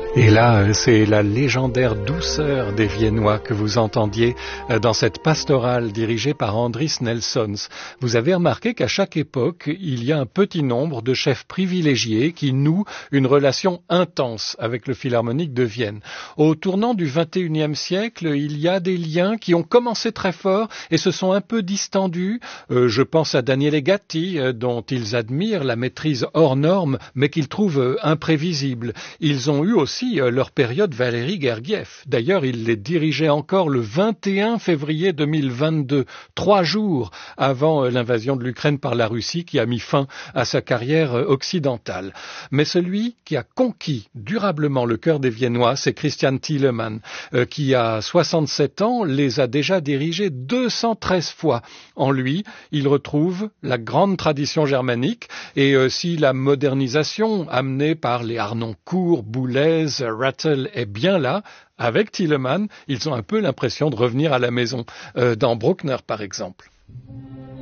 Et là, c'est la légendaire douceur des Viennois que vous entendiez dans cette pastorale dirigée par Andris Nelsons. Vous avez remarqué qu'à chaque époque, il y a un petit nombre de chefs privilégiés qui nouent une relation intense avec le Philharmonique de Vienne. Au tournant du XXIe siècle, il y a des liens qui ont commencé très fort et se sont un peu distendus. Je pense à Daniele Gatti, dont ils admirent la maîtrise hors norme, mais qu'ils trouvent imprévisible. Ils ont eu aussi leur période Valéry Gergiev. D'ailleurs, il les dirigeait encore le 21 février 2022, 3 jours avant l'invasion de l'Ukraine par la Russie qui a mis fin à sa carrière occidentale. Mais celui qui a conquis durablement le cœur des Viennois, c'est Christian Thielemann, qui à 67 ans les a déjà dirigés 213 fois. En lui, il retrouve la grande tradition germanique et si la modernisation amenée par les Harnoncourt, Boulez, Rattle est bien là, avec Thielemann, ils ont un peu l'impression de revenir à la maison, dans Bruckner par exemple.